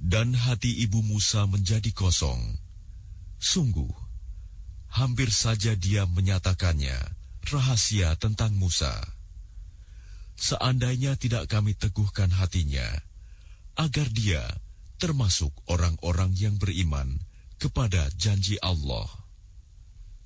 Dan hati ibu Musa menjadi kosong. Sungguh, hampir saja dia menyatakannya rahasia tentang Musa. Seandainya tidak kami teguhkan hatinya, agar dia termasuk orang-orang yang beriman kepada janji Allah.